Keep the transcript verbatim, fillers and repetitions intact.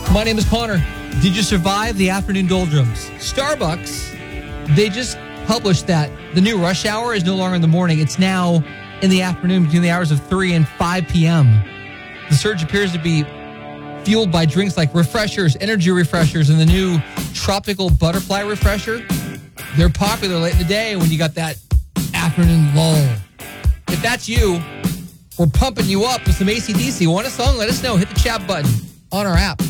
My name is Connor. Did you survive the afternoon doldrums? Starbucks, they just published that the new rush hour is no longer in the morning. It's now in the afternoon between the hours of three and five p.m. The surge appears to be fueled by drinks like refreshers, energy refreshers, and the new tropical butterfly refresher. They're popular late in the day when you got that afternoon lull. If that's you, we're pumping you up with some A C D C. Want a song? Let us know. Hit the chat button on our app.